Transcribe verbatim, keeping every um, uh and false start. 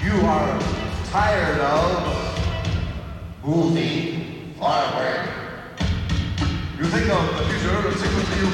you are tired of moving forward. You think of the future, it seems to you